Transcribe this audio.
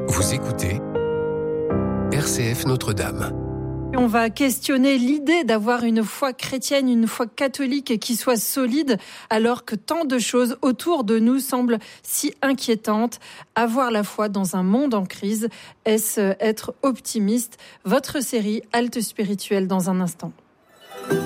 Vous écoutez RCF Notre-Dame. On va questionner l'idée d'avoir une foi chrétienne, une foi catholique qui soit solide, alors que tant de choses autour de nous semblent si inquiétantes. Avoir la foi dans un monde en crise, est-ce être optimiste ? Votre série Halte spirituelle dans un instant.